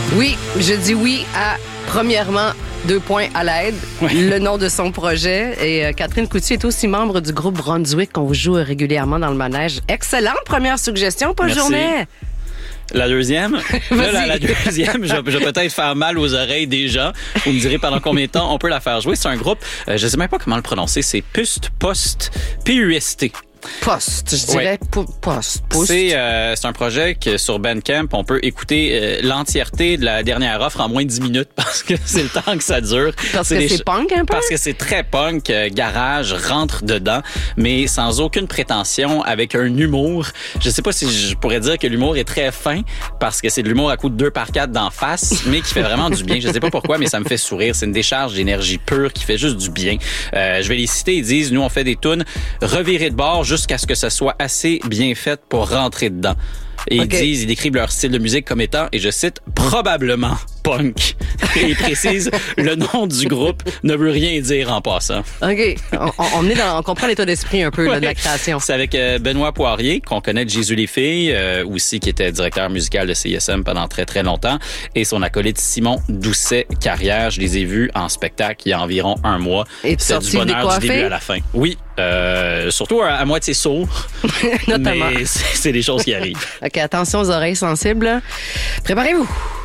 Oui, je dis oui à, premièrement, 2 points à l'aide, le nom de son projet. Et Catherine Coutu est aussi membre du groupe Brunswick qu'on vous joue régulièrement dans le manège. Excellente première suggestion, Paul Journet. La deuxième? Là, la deuxième, je vais peut-être faire mal aux oreilles des gens. Vous me direz pendant combien de temps on peut la faire jouer. C'est un groupe, je sais même pas comment le prononcer, c'est Pust, Post, P-U-S-T. Post, je dirais Post. C'est un projet que sur Bandcamp, on peut écouter l'entièreté de la dernière offre en moins de 10 minutes parce que c'est le temps que ça dure. Parce que c'est punk un peu? Parce que c'est très punk, garage, rentre dedans, mais sans aucune prétention, avec un humour. Je sais pas si je pourrais dire que l'humour est très fin parce que c'est de l'humour à coup de 2x4 d'en face, mais qui fait vraiment du bien. Je sais pas pourquoi, mais ça me fait sourire. C'est une décharge d'énergie pure qui fait juste du bien. Je vais les citer. Ils disent, nous, on fait des tunes revirées de bord jusqu'à ce que ça soit assez bien fait pour rentrer dedans. Et ils décrivent leur style de musique comme étant, et je cite, probablement punk. Et ils précisent, le nom du groupe ne veut rien dire en passant. OK. On comprend l'état d'esprit un peu là, de la création. C'est avec Benoît Poirier, qu'on connaît de Jésus les filles, aussi qui était directeur musical de CISM pendant très, très longtemps, et son acolyte Simon Doucet-Carrière. Je les ai vus en spectacle il y a environ 1 mois. Et tu c'était du bonheur du début à la fin. Oui. Surtout à moitié sourd. Notamment. Mais c'est des choses qui arrivent. OK, attention aux oreilles sensibles. Préparez-vous.